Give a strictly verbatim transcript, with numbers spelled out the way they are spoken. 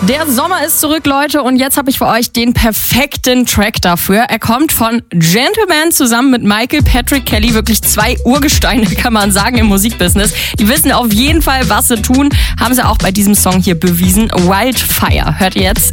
Der Sommer ist zurück, Leute, und jetzt habe ich für euch den perfekten Track dafür. Er kommt von Gentleman zusammen mit Michael Patrick Kelly, wirklich zwei Urgesteine, kann man sagen, im Musikbusiness. Die wissen auf jeden Fall, was sie tun, haben sie auch bei diesem Song hier bewiesen. Wildfire, hört ihr jetzt?